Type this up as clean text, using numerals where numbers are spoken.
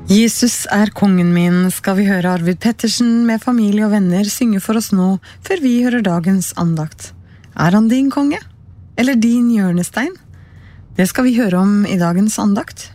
Jesus er kongen min, skal vi høre Arvid Pettersen med familie og venner synge for oss nå, før vi hører dagens andakt. Er han din konge? Eller din hjørnestein? Det skal vi høre om i dagens andakt.